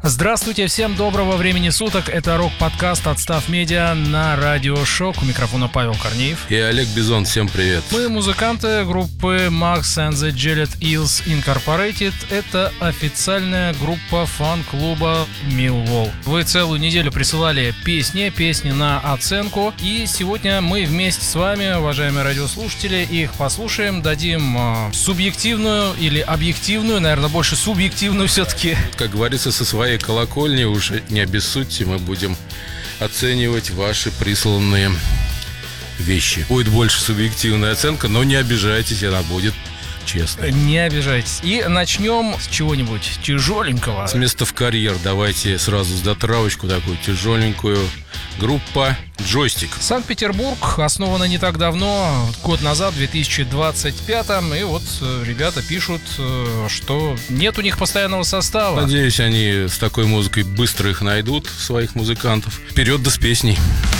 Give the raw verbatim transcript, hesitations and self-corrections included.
Здравствуйте, всем доброго времени суток. Это рок-подкаст «Отстав Медиа» на Радио Шок. У микрофона Павел Корнеев. И Олег Бизон. Всем привет. Мы музыканты группы Max and the Jellied Eels Incorporated. Это официальная группа фан-клуба Millwall. Вы целую неделю присылали песни, песни на оценку. И сегодня мы вместе с вами, уважаемые радиослушатели, их послушаем, дадим э, субъективную или объективную, наверное, больше субъективную все-таки. Как говорится, со своей колокольни, уже не обессудьте, мы будем оценивать ваши присланные вещи. Будет больше субъективная оценка, но не обижайтесь, она будет честной. Не обижайтесь. И начнем с чего-нибудь тяжеленького. С места в карьер давайте сразу с дотравочку такую тяжеленькую. Группа «Джойстик». Санкт-Петербург, основана не так давно, год назад, в две тысячи двадцать пятом. И вот ребята пишут, что нет у них постоянного состава. Надеюсь, они с такой музыкой быстро их найдут, своих музыкантов. Вперед да с песней.